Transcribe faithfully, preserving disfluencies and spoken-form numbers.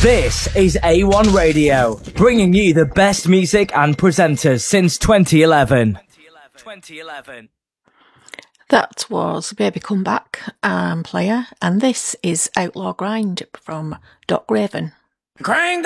This is A one Radio, bringing you the best music and presenters since twenty eleven. twenty eleven. That was Baby Come Back and Player, and this is Outlaw Grind from Doc Raven. Crank